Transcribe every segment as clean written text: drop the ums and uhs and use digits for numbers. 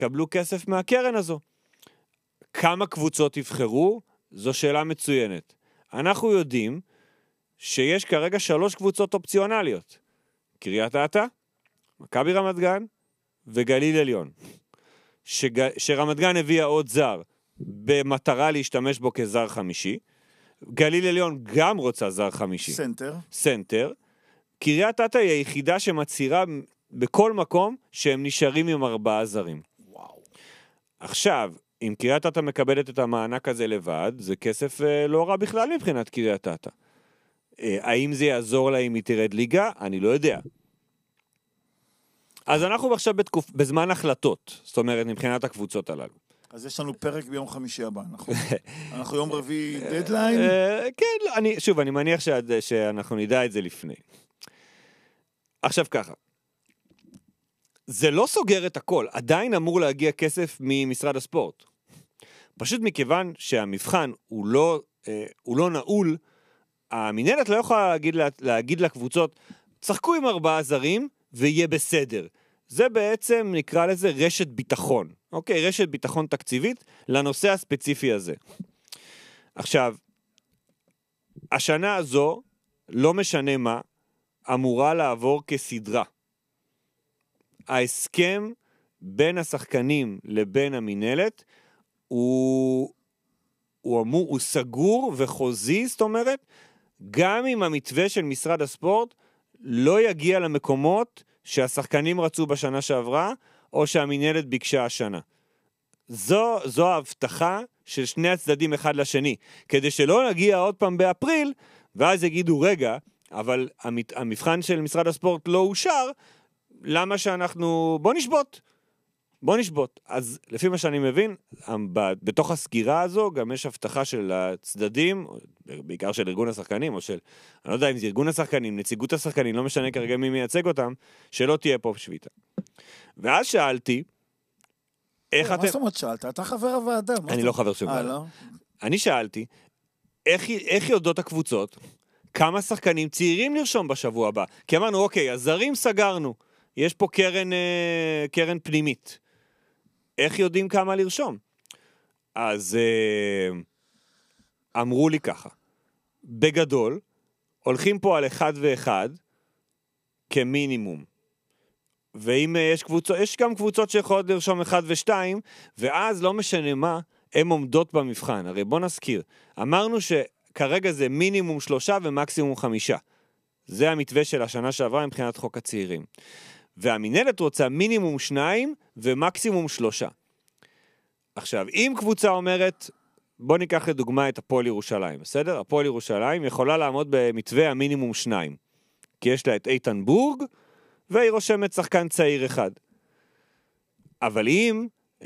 קבלו כסף מהקרן הזו. כמה קבוצות יבחרו? זו שאלה מצוינת. אנחנו יודעים שיש כרגע 3 קבוצות אופציונליות. קריית אתא, מכבי רמת גן וגליל עליון. שרמת גן הביאה עוד זר במטרה להשתמש בו כזר חמישי. גליל עליון גם רוצה זר חמישי. סנטר. קריית אתא היא היחידה שמצהירה בכל מקום שהם נשארים עם 4 זרים. וואו. עכשיו, אם קריית אתא מקבלת את המענק הזה לבד, זה כסף לא רע בכלל מבחינת קריית אתא. האם זה יעזור לה אם היא תרד ליגה? אני לא יודע. אז אנחנו עכשיו בזמן החלטות, זאת אומרת, מבחינת הקבוצות הללו. אז יש לנו פרק ביום חמישי הבא, אנחנו יום רביעי דדליין? כן, שוב, אני מניח שאנחנו נדע את זה לפני. עכשיו ככה, זה לא סוגר את הכל, עדיין אמור להגיע כסף ממשרד הספורט. פשוט מכיוון שהמבחן הוא לא נעול, המנהלת לא יכולה להגיד לקבוצות, צחקו עם 4 זרים ויהיה בסדר. זה בעצם נקרא לזה רשת ביטחון. אוקיי, רשת ביטחון תקציבית לנושא הספציפי הזה. עכשיו, השנה הזו, לא משנה מה, אמורה לעבור כסדרה. ההסכם בין השחקנים לבין המנהלת הוא סגור וחוזי, זאת אומרת, גם אם המתווה של משרד הספורט לא יגיע למקומות שהשחקנים רצו בשנה שעברה, או שהמנהלת ביקשה השנה. זו ההבטחה של שני הצדדים אחד לשני, כדי שלא נגיע עוד פעם באפריל, ואז יגידו, רגע, אבל המבחן של משרד הספורט לא אושר, למה שאנחנו, בוא נשבות. אז לפי מה שאני מבין, בתוך הסגירה הזו גם יש הבטחה של הצדדים, בעיקר של ארגון השחקנים, או של, אני לא יודע אם זה ארגון השחקנים, נציגות השחקנים, לא משנה כרגע מי מייצג אותם, שלא תהיה פה שביתה. ואז שאלתי, איך אתם... מה זאת אומרת שאלת? אתה חבר הוועדה. אני לא חבר של ועדה. לא? אני שאלתי, איך יודעות הקבוצות, כמה שחקנים צעירים לרשום בשבוע הבא? כי אמרנו, אוקיי, הזרים סגרנו, יש פה קרן פנימית. איך יודעים כמה לרשום? אז אמרו לי ככה, בגדול, הולכים פה על 1 ו1 כמינימום. ואם יש גם קבוצות שיכולות לרשום 1 ו2, ואז לא משנה מה, הן עומדות במבחן. הרי בוא נזכיר, אמרנו שכרגע זה מינימום 3 ומקסימום 5. זה המתווה של השנה שעברה מבחינת חוק הצעירים. והמנהלת רוצה מינימום 2 ומקסימום 3. עכשיו, אם קבוצה אומרת, בוא ניקח לדוגמה את הפועל ירושלים, בסדר? הפועל ירושלים יכולה לעמוד במתווה המינימום 2, כי יש לה את איתן בורג, והיא רושמת שחקן צעיר 1. אבל אם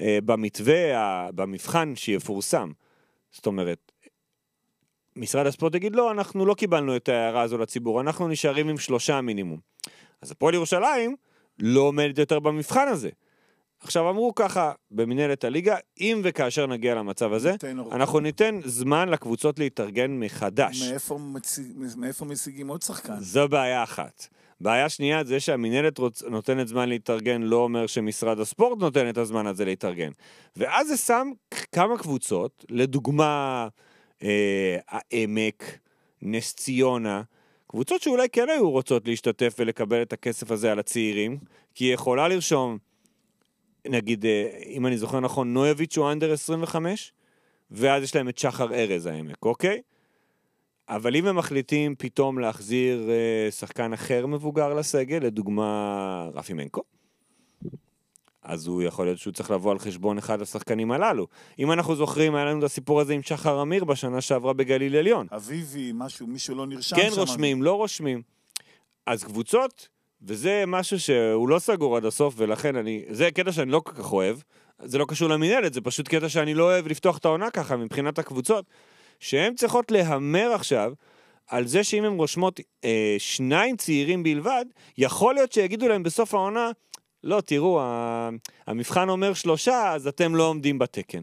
במבחן שיפורסם, זאת אומרת, משרד הספורט יגיד, לא, אנחנו לא קיבלנו את ההערה הזו לציבור, אנחנו נשארים עם 3 מינימום. אז הפועל ירושלים לא עומדת יותר במבחן הזה. עכשיו אמרו ככה, במנהלת הליגה, אם וכאשר נגיע למצב הזה, אנחנו ניתן זמן לקבוצות להתארגן מחדש. מאיפה משיגים עוד שחקן? זו בעיה אחת. בעיה שנייה זה שהמנהלת נותנת זמן להתארגן, לא אומר שמשרד הספורט נותן את הזמן הזה להתארגן. ואז זה שם כמה קבוצות, לדוגמה העמק, נס ציונה, קבוצות שאולי כן היו רוצות להשתתף ולקבל את הכסף הזה על הצעירים, כי היא יכולה לרשום, נגיד, אם אני זוכר נכון, נויביץ' הוא אנדר 25, ואז יש להם את שחר ארז העמק, אוקיי? אבל אם הם מחליטים פתאום להחזיר שחקן אחר מבוגר לסגל, לדוגמה רפי מנקו, אז הוא יכול להיות שהוא צריך לבוא על חשבון אחד השחקנים הללו. אם אנחנו זוכרים, היה לנו את הסיפור הזה עם שחר אמיר בשנה שעברה בגליל עליון. אביבי, מישהו לא נרשם כן, רושמים, לא רושמים. אז קבוצות, וזה משהו שהוא לא סגור עד הסוף, ולכן זה קטע שאני לא כל כך אוהב, זה לא קשור למנהלת, זה פשוט קטע שאני לא אוהב לפתוח את העונה ככה, מבחינת הקבוצות, שהן צריכות להמר עכשיו, על זה שאם הן רושמות 2 צעירים בלבד, יכול להיות שיגידו להם בסוף העונה, לא, תראו, המבחן אומר 3, אז אתם לא עומדים בתקן.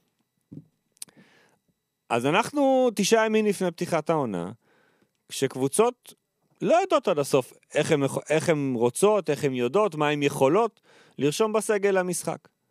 אז אנחנו 9 ימים לפני פתיחת העונה, כשקבוצות לא יודעות עד הסוף איך הן רוצות, איך הן יודעות, מה הן יכולות לרשום בסגל למשחק.